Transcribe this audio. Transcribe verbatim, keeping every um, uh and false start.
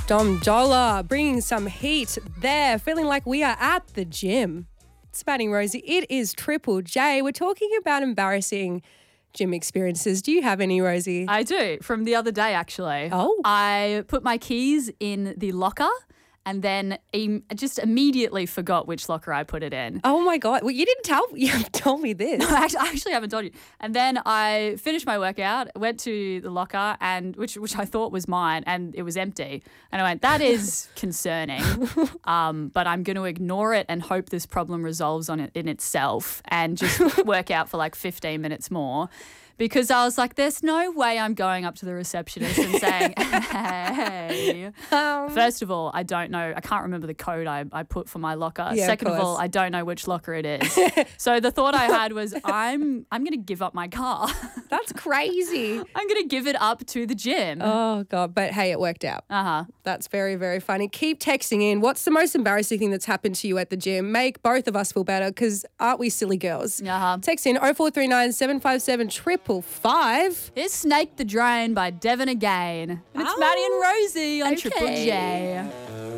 Dom Dola bringing some heat there, feeling like we are at the gym. It's Batting Rosie. It is Triple J. We're talking about embarrassing gym experiences. Do you have any, Rosie? I do, from the other day, actually. Oh. I put my keys in the locker and then im- just immediately forgot which locker I put it in. Oh, my God. Well, you didn't tell me. You told me this. I actually, I actually haven't told you. And then I finished my workout, went to the locker, and which which I thought was mine, and it was empty. And I went, that is concerning, um, but I'm going to ignore it and hope this problem resolves on it in itself and just work out for like fifteen minutes more. Because I was like, there's no way I'm going up to the receptionist and saying, hey. Um, First of all, I don't know. I can't remember the code I, I put for my locker. Yeah, of Second of, all, course. I don't know which locker it is. So the thought I had was, I'm I'm going to give up my car. That's crazy. I'm going to give it up to the gym. Oh, God. But hey, it worked out. Uh-huh. That's very, very funny. Keep texting in. What's the most embarrassing thing that's happened to you at the gym? Make both of us feel better because aren't we silly girls? Uh-huh. Text in oh four three nine, seven five seven, five five. Here's Snake the Drain by Devon again. And it's Oh, Maddie and Rosie on okay. Triple J.